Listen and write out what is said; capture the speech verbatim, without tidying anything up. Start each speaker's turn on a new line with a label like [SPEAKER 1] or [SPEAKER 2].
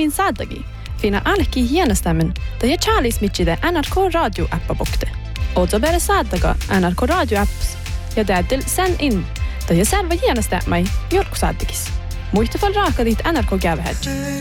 [SPEAKER 1] min saadagi. Fina alki hienestämmen, da je Charlies mitchide N R K Radio appa bukte. Ozo bere saadaga N R K Radio apps. Ja täytyy sen in, da je selva hienestämai jorku saadagis. Muista fall raaka dit N R K kävehädj.